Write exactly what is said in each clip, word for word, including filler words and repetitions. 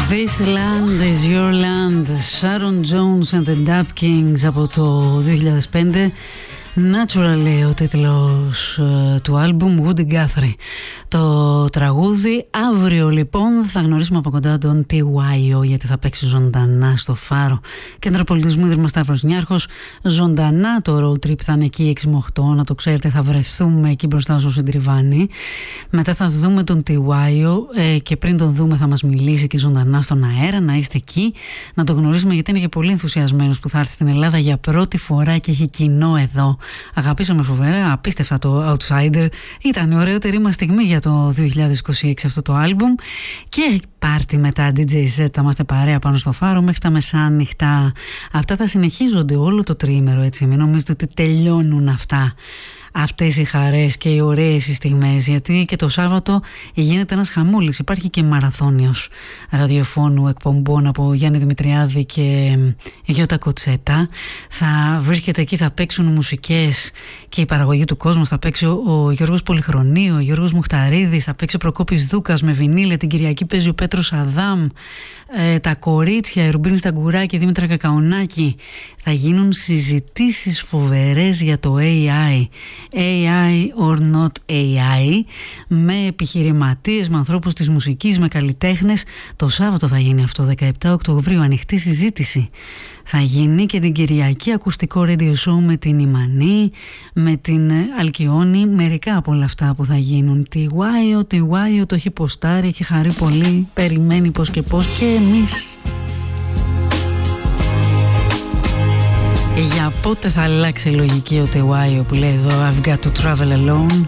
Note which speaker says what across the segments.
Speaker 1: This land is your land. Sharon Jones and the Dap Kings από το δύο χιλιάδες πέντε. Naturally ο τίτλος uh, του άλμπουμ, Woody Guthrie το τραγούδι. Αύριο λοιπόν θα γνωρίσουμε από κοντά τον τι γουάι ο, γιατί θα παίξει ζωντανά στο Φάρο Κέντρο Πολιτισμού Ίδρυμα Σταύρος Νιάρχος. Ζωντανά το road trip θα είναι εκεί έξι με οκτώ, να το ξέρετε, θα βρεθούμε εκεί μπροστά στο Συντριβάνι. Μετά θα δούμε τον τι γουάι ο ε, και πριν τον δούμε θα μας μιλήσει και ζωντανά στον αέρα. Να είστε εκεί, να το γνωρίσουμε, γιατί είναι και πολύ ενθουσιασμένος που θα έρθει στην Ελλάδα για πρώτη φορά και έχει κοινό εδώ. Αγαπήσαμε φοβερά, απίστευτα το Outsider. Ήταν η ωραιότερη μας στιγμή για το δύο χιλιάδες είκοσι έξι αυτό το άλμπουμ. Και πάρτι μετά ντι τζέι set, θα είμαστε παρέα πάνω στο Φάρο μέχρι τα μεσάνυχτα. Αυτά θα συνεχίζονται όλο το τριήμερο, έτσι. Μην νομίζετε ότι τελειώνουν αυτά. Αυτές οι χαρές και οι ωραίες οι στιγμές, γιατί και το Σάββατο γίνεται ένας χαμούλης. Υπάρχει και μαραθώνιος ραδιοφώνου εκπομπών από Γιάννη Δημητριάδη και Γιώτα Κοτσέτα. Θα βρίσκεται εκεί, θα παίξουν μουσικές και η παραγωγή του κόσμου. Θα παίξει ο Γιώργος Πολυχρονίου, ο Γιώργος Μουχταρίδης, θα παίξει ο Προκόπης Δούκας με βινίλια. Την Κυριακή παίζει ο Πέτρος Αδάμ, ε, τα κορίτσια, η Ρουμπίνη Σταγκουράκη, η Δήμητρα Κακαουνάκη. Θα γίνουν συζητήσεις φοβερές για το έι άι. έι άι or not έι άι, με επιχειρηματίες, με ανθρώπους της μουσικής, με καλλιτέχνες. Το Σάββατο θα γίνει αυτό, δεκαεπτά Οκτωβρίου, ανοιχτή συζήτηση. Θα γίνει και την Κυριακή ακουστικό radio show με την Ιμανή, με την Αλκιόνη, μερικά από όλα αυτά που θα γίνουν. Τι γουάι ο, τι γουάι ο, το έχει ποστάρει, έχει χαρεί πολύ, περιμένει πώς και πώς και εμείς. Για πότε θα αλλάξει η λογική ο Τεουάιο που λέει εδώ I've got to travel alone?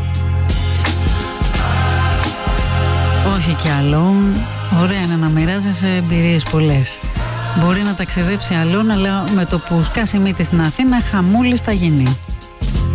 Speaker 1: Όχι κι alone. Ωραία είναι να μοιράζεσαι εμπειρίες πολλές. Μπορεί να ταξιδέψει alone, αλλά με το που σκάσει μύτη στην Αθήνα χαμούλης θα γίνει.